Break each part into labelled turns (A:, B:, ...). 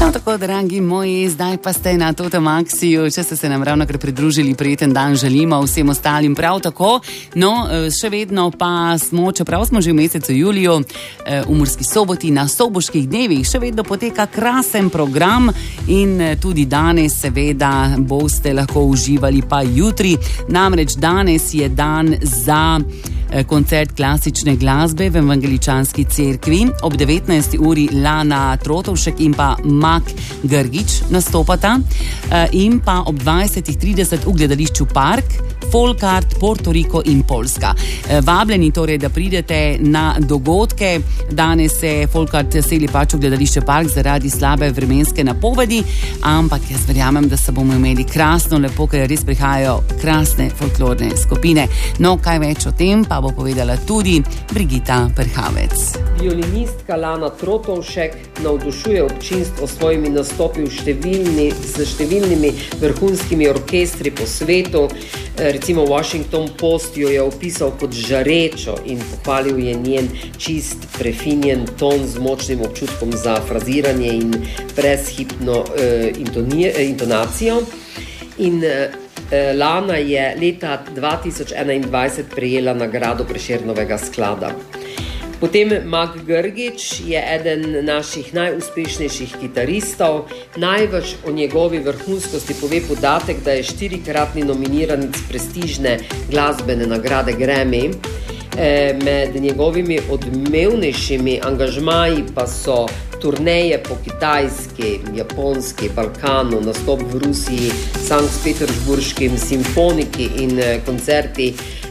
A: No, tako, dragi moji, zdaj pa ste na Toto Maxiju, če ste se nam ravnokar pridružili, prijeten dan želimo vsem ostalim prav tako. No, še vedno pa smo, čeprav smo že v mesecu juliju, v Murski Soboti na Soboških dnevih, še vedno poteka krasen program in tudi danes seveda boste lahko uživali pa jutri. Namreč danes je dan za koncert klasične glasbe v Evangeličanski cerkvi. Ob 19. uri Lana Trotovšek in pa Mak Grgič nastopata in pa ob 20.30 v gledališču Park, Folkart, Porto Riko in Poljska. Vabljeni torej, da pridete na dogodke. Danes se Folkart seli pač v gledališče Park zaradi slabe vremenske napovedi, ampak jaz verjamem, da se bomo imeli krasno, lepo, ker res prihajajo krasne folklorne skupine. No, kaj več o tem pa bo povedala tudi Brigita Perhavec.
B: Violinistka Lana Trotovšek navdušuje občinstvo s svojimi nastopi s številnimi vrhunskimi orkestri po svetu. Recimo Washington Post jo je opisal kot žarečo in pohvalil je njen čist, prefinjen ton z močnim občutkom za fraziranje in brezhibno intonacijo. In Lana je leta 2021 prejela nagrado Prešernovega sklada. Potem Mak Grgič je eden naših najuspešnejših kitaristov. Največ o njegovi vrhunskosti pove podatek, da je 4-kratni nominiranic prestižne glasbene nagrade Grammy. Med njegovimi odmevnejšimi angažmaji pa so turneje po Kitajski, Japonski, Balkanu, nastop v Rusiji, Sankt-Peterburškim simfoniki in koncerti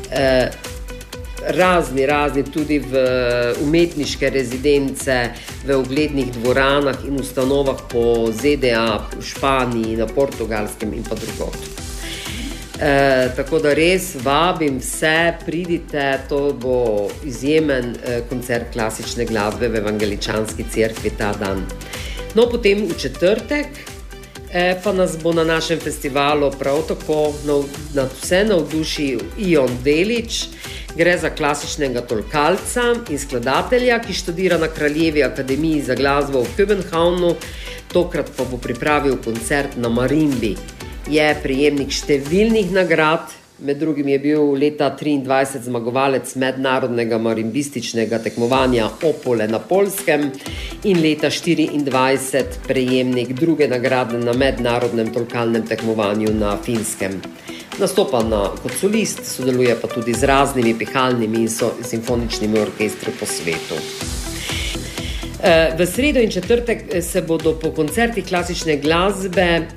B: razni, tudi v umetniške rezidence, v uglednih dvoranah in ustanovah po ZDA, v Španiji, na Portugalskem in pa drugod. Tako da res vabim vse, pridite, to bo izjemen koncert klasične glasbe v Evangeličanski cerkvi ta dan. No, potem v četrtek pa nas bo na našem festivalu prav tako nad vse navdušil Ion Delić. Gre za klasičnega tolkalca in skladatelja, ki študira na Kraljevi akademiji za glasbo v Köbenhavnu. Tokrat pa bo pripravil koncert na marimbi. Je prejemnik številnih nagrad, med drugim je bil leta 2023 zmagovalec mednarodnega marimbističnega tekmovanja Opole na Poljskem in leta 2024 prejemnik druge nagrade na mednarodnem tolkalnem tekmovanju na Finskem. Nastopa kot solist, sodeluje pa tudi z raznimi pihalnimi in simfoničnimi orkestri po svetu. V sredo in četrtek se bodo po koncertih klasične glasbe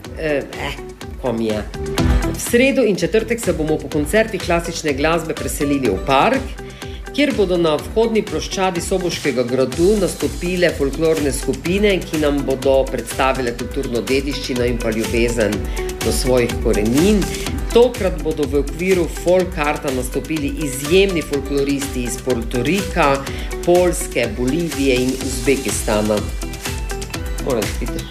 B: V sredo in četrtek se bomo po koncertih klasične glasbe preselili v Park, kjer bodo na vhodni ploščadi Soboškega gradu nastopile folklorne skupine, ki nam bodo predstavile kulturno dediščino in pa ljubezen do svojih korenin. Tokrat bodo v okviru Folkarta nastopili izjemni folkloristi iz Porto Rika, Poljske, Bolivije in Uzbekistana. Moram spiti.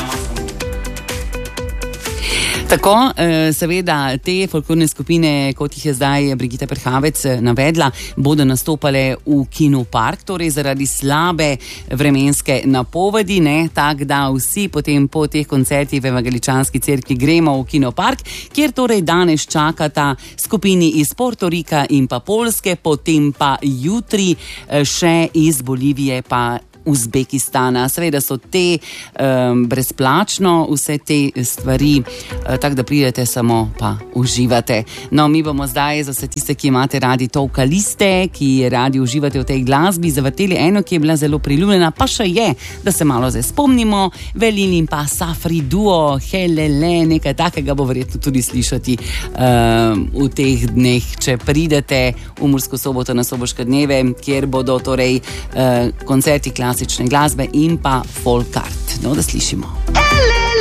A: Tako, seveda, te folklorne skupine, kot jih je zdaj Brigita Perhavec navedla, bodo nastopale v Kinu Park, torej zaradi slabe vremenske napovedi, tako da vsi potem po teh koncertih v Evangeličanski cerkvi gremo v Kino Park, kjer torej danes čakata skupini iz Porto Rika in pa Poljske, potem pa jutri še iz Bolivije pa Uzbekistana. Seveda so te brezplačno vse te stvari, tako da pridete samo pa uživate. No, mi bomo zdaj za vse tiste, ki imate radi tolkaliste, ki radi uživate v tej glasbi, zavrteli eno, ki je bila zelo priljubljena, pa še je, da se malo zdaj spomnimo, Velin in pa Safri duo, Helele, nekaj takega bo verjetno tudi slišati v teh dneh, če pridete v Mursko Soboto na Soboške dneve, kjer bodo torej koncerti klasične glasbe in pa Folkart. No, da slišimo.